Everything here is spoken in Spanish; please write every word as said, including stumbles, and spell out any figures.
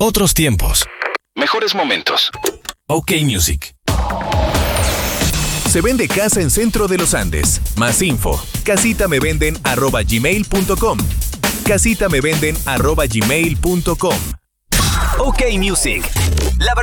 Otros tiempos. Mejores momentos. OK Music. Se vende casa en Centro de los Andes. Más info. casitamevenden arroba gmail punto com. casitamevenden arroba gmail punto com. OK Music. La